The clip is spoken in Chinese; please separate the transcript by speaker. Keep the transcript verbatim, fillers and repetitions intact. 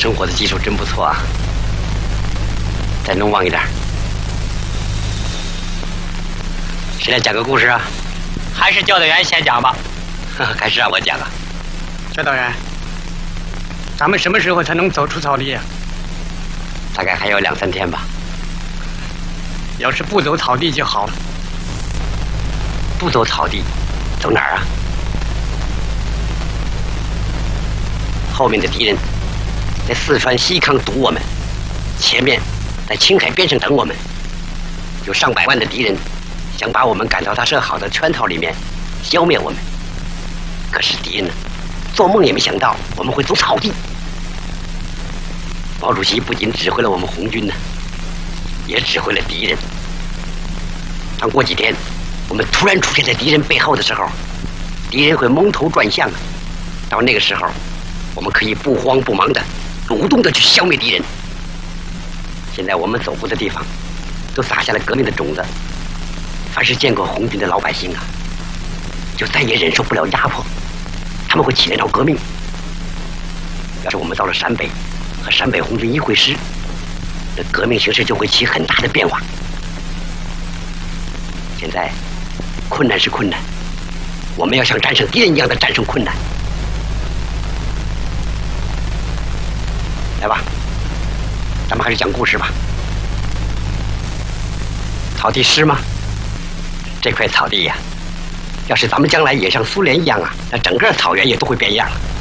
Speaker 1: 生火的技术真不错啊！再弄旺一点。谁来讲个故事啊？
Speaker 2: 还是教导员先讲吧。
Speaker 1: 还是让我讲啊？
Speaker 2: 教导员，咱们什么时候才能走出草地呀？
Speaker 1: 大概还有两三天吧。
Speaker 2: 要是不走草地就好了。
Speaker 1: 不走草地，走哪儿啊？后面的敌人在四川西康堵我们，前面在青海边上等我们，有上百万的敌人想把我们赶到他设好的圈套里面，消灭我们。可是敌人呢，做梦也没想到我们会走草地。毛主席不仅指挥了我们红军呢，也指挥了敌人。当过几天我们突然出现在敌人背后的时候，敌人会蒙头转向，到那个时候我们可以不慌不忙的主动的去消灭敌人。现在我们走过的地方都撒下了革命的种子，凡是见过红军的老百姓啊，就再也忍受不了压迫，他们会起来闹革命。要是我们到了陕北和陕北红军一会师，这革命形势就会起很大的变化。现在困难是困难，我们要像战胜敌人一样的战胜困难。来吧，咱们还是讲故事吧。草地湿吗？这块草地呀、啊，要是咱们将来也像苏联一样啊，那整个草原也都会变样了。